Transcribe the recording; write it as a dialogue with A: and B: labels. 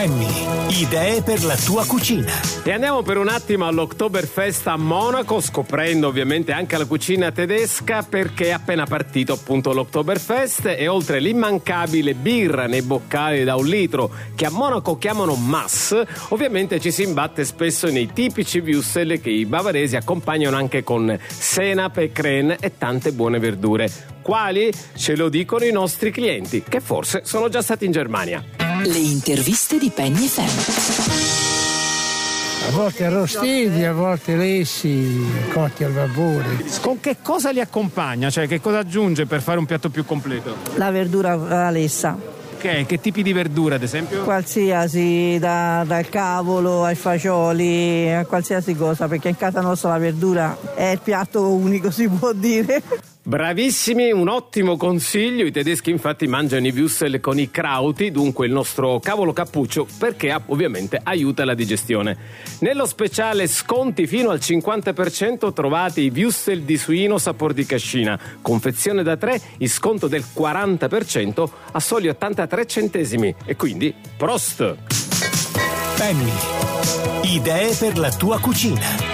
A: Idee per la tua cucina.
B: E andiamo per un attimo all'Oktoberfest a Monaco, scoprendo ovviamente anche la cucina tedesca, perché è appena partito appunto l'Oktoberfest, e oltre l'immancabile birra nei boccali da 1 litro che a Monaco chiamano Mass, ovviamente ci si imbatte spesso nei tipici würstel che i bavaresi accompagnano anche con senape, crème e tante buone verdure. Quali? Ce lo dicono i nostri clienti, che forse sono già stati in Germania.
C: Le interviste di Penny FM.
D: A volte arrostiti, a volte lessi, cotti al vapore.
E: Con che cosa li accompagna? Cioè, che cosa aggiunge per fare un piatto più completo?
F: La verdura lessa.
E: Ok, che tipi di verdura, ad esempio?
F: Qualsiasi, dal cavolo ai fagioli, a qualsiasi cosa, perché in casa nostra la verdura è il piatto unico, si può dire.
B: Bravissimi, un ottimo consiglio. I tedeschi infatti mangiano i würstel con i krauti, dunque il nostro cavolo cappuccio, perché ovviamente aiuta la digestione. Nello speciale sconti fino al 50% trovate i würstel di suino sapor di cascina, confezione da 3, in sconto del 40% a soli 83 centesimi. E quindi Prost!
A: Penny, idee per la tua cucina.